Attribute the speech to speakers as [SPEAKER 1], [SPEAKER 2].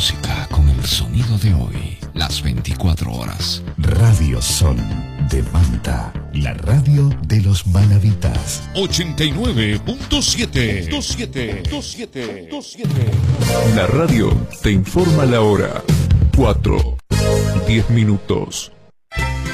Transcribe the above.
[SPEAKER 1] música con el sonido de hoy, las 24 horas.
[SPEAKER 2] Radio Sol de Manta, la radio de los manavitas.
[SPEAKER 3] 89.7.
[SPEAKER 4] La radio te informa la hora. 4:10.